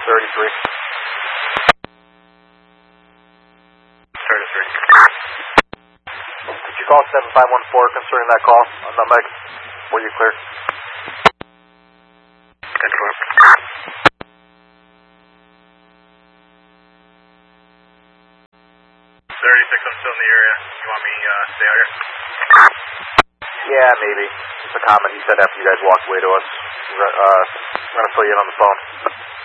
33. 33. Did you call 7514 concerning that call on the mic? Were you clear? 10-4. 36, I'm still in the area. You want me to stay out here? Yeah, maybe. It's a comment he said after you guys walked away to us. I'm going to fill you in on the phone.